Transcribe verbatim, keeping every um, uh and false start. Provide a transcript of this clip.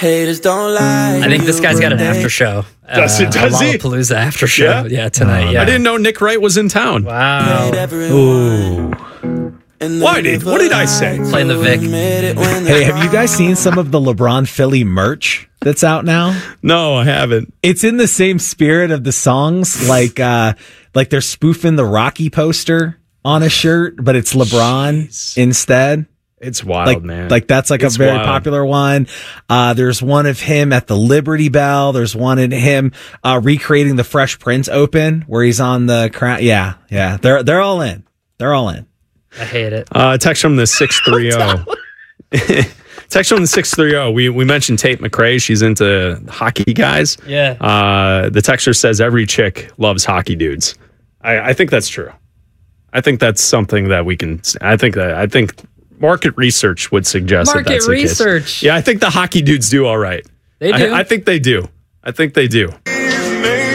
Haters don't lie. I think this guy's got an after show. Does, uh, does he? Lollapalooza after show. Yeah, yeah tonight. Uh, yeah. I didn't know Nick Wright was in town. Wow. Ooh. Why did? What did I say? Playing the Vic. Hey, have you guys seen some of the LeBron Philly merch that's out now? No, I haven't. It's in the same spirit of the songs, like uh, like they're spoofing the Rocky poster on a shirt, but it's LeBron Jeez. instead. It's wild, like, man. Like that's like it's a very wild. popular one. Uh, there's one of him at the Liberty Bell. There's one in him uh, recreating the Fresh Prince Open where he's on the crown. Yeah, yeah. They're they're all in. They're all in. I hate it. Uh, text from the six three zero. Text from the six three zero. We we mentioned Tate McRae. She's into hockey guys. Yeah. Uh, the texter says every chick loves hockey dudes. I, I think that's true. I think that's something that we can. I think that I think. Market research would suggest Market that that's research. The case. Yeah, I think the hockey dudes do all right. They do. I, I think they do. I think they do.